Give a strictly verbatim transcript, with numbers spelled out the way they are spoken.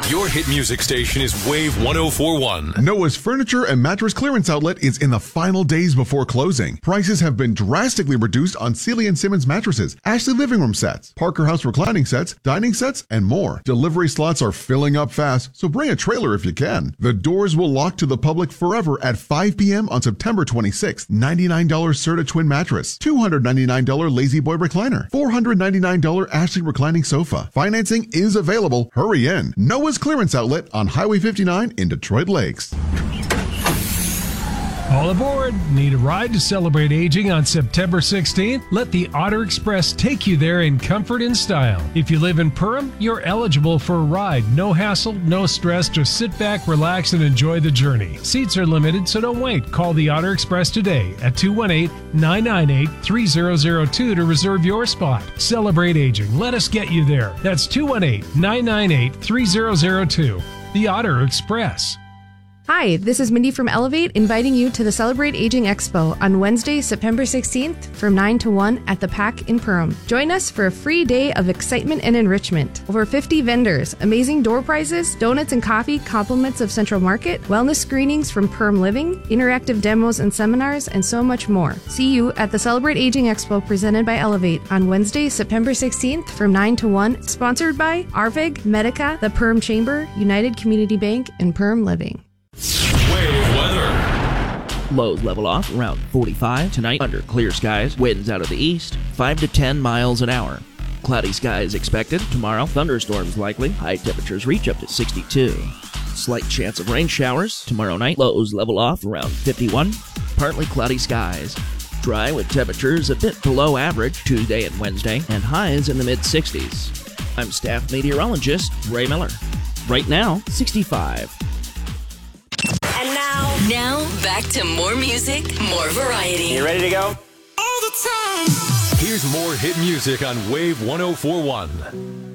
Your hit music station is Wave one oh four point one. Noah's Furniture and Mattress Clearance Outlet is in the final days before closing. Prices have been drastically reduced on Sealy and Simmons mattresses, Ashley living room sets, Parker House reclining sets, dining sets, and more. Delivery slots are filling up fast, so bring a trailer if you can. The doors will lock to the public forever at five p.m. on September twenty-sixth. ninety-nine dollars Serta Twin Mattress, two hundred ninety-nine dollars Lazy Boy Recliner, four hundred ninety-nine dollars Ashley Reclining Sofa. Financing is available. Hurry in. Noah's Clearance Outlet on Highway fifty-nine in Detroit Lakes. All aboard! Need a ride to celebrate aging on September sixteenth? Let the Otter Express take you there in comfort and style. If you live in Perham, you're eligible for a ride. No hassle, no stress, just sit back, relax, and enjoy the journey. Seats are limited, so don't wait. Call the Otter Express today at two one eight, nine nine eight, three zero zero two to reserve your spot. Celebrate aging. Let us get you there. That's two one eight, nine nine eight, three zero zero two. The Otter Express. Hi, this is Mindy from Elevate, inviting you to the Celebrate Aging Expo on Wednesday, September sixteenth from nine to one at the Pack in Perham. Join us for a free day of excitement and enrichment. Over fifty vendors, amazing door prizes, donuts and coffee, compliments of Central Market, wellness screenings from Perham Living, interactive demos and seminars, and so much more. See you at the Celebrate Aging Expo presented by Elevate on Wednesday, September sixteenth from nine to one, sponsored by Arvig, Medica, the Perham Chamber, United Community Bank, and Perham Living. Wave weather. Lows level off around forty-five. Tonight, under clear skies, winds out of the east, five to ten miles an hour. Cloudy skies expected. Tomorrow, thunderstorms likely. High temperatures reach up to sixty-two. Slight chance of rain showers. Tomorrow night, lows level off around fifty-one. Partly cloudy skies. Dry with temperatures a bit below average Tuesday and Wednesday, and highs in the mid-sixties. I'm staff meteorologist Ray Miller. Right now, sixty-five. And now, now back to more music, more variety. You ready to go? All the time. Here's more hit music on Wave one oh four point one.